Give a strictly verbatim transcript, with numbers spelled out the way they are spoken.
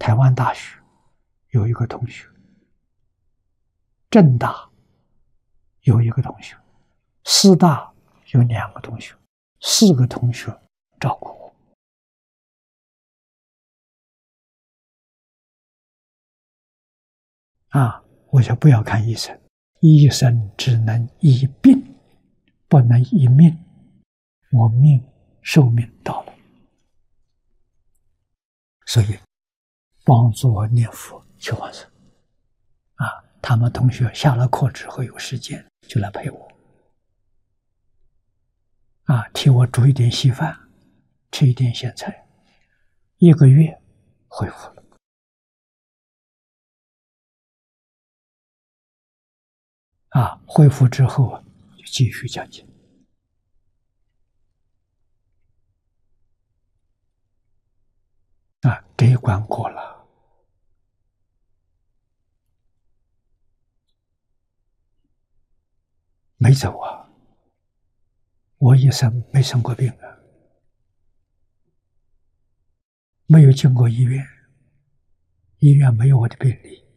台湾大学有一个同学，政大有一个同学，师大有两个同学，四个同学照顾我。啊，我说不要看医生，医生只能医病，不能医命。我命寿命到了，所以帮助我念佛求往生。啊，他们同学下了课之后有时间就来陪我，啊，替我煮一点稀饭，吃一点咸菜，一个月恢复了。啊，恢复之后啊，就继续讲经。啊，这一关过了，没走啊！我一生没生过病啊，没有进过医院，医院没有我的病历。